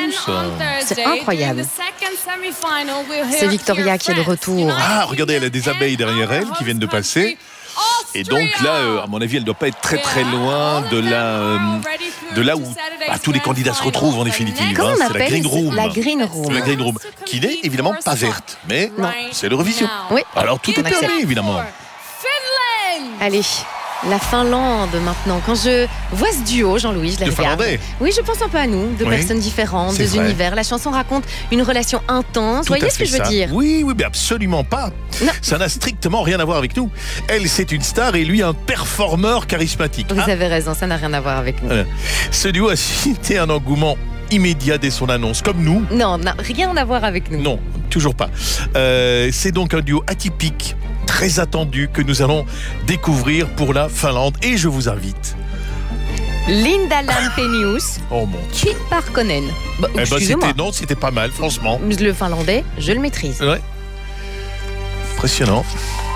tous. C'est incroyable. C'est Victoria qui est de retour. Ah, regardez, elle a des abeilles derrière elle qui viennent de passer. Et donc là, à mon avis, elle ne doit pas être très très loin de là où tous les candidats se retrouvent en définitive. Comment on c'est appelle la Green Room. La Green Room. La Green Room, qui n'est évidemment pas verte, mais c'est l'Eurovision. Oui. Alors tout est permis, évidemment. Allez, la Finlande maintenant. Quand je vois ce duo, Jean-Louis, je les De regarde. Finlandais. Oui, je pense un peu à nous, deux personnes différentes, c'est deux vrai. univers. La chanson raconte une relation intense. Tout Vous voyez à ce que fait je veux ça. dire? Oui, mais absolument pas. Non. Ça n'a strictement rien à voir avec nous. Elle, c'est une star et lui, un performeur charismatique. Vous avez raison, ça n'a rien à voir avec nous. Voilà. Ce duo a suscité un engouement immédiat dès son annonce, comme nous. Non, rien à voir avec nous. Non, toujours pas. C'est donc un duo atypique, très attendu, que nous allons découvrir pour la Finlande. Et je vous invite. Linda Lampenius, Oh mon Dieu. Pete Parkkonen. Excusez-moi. C'était pas mal, franchement. Le finlandais, je le maîtrise. Ouais. Impressionnant.